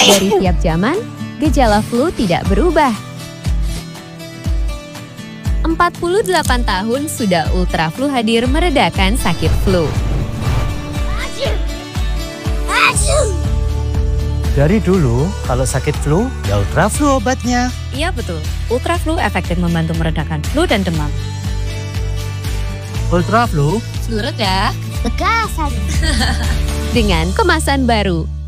Dari tiap zaman, gejala flu tidak berubah. 48 tahun sudah Ultraflu hadir meredakan sakit flu. Dari dulu, kalau sakit flu, ya Ultraflu obatnya. Iya betul, Ultraflu efektif membantu meredakan flu dan demam. Ultraflu Flu reda, Dengan kemasan baru,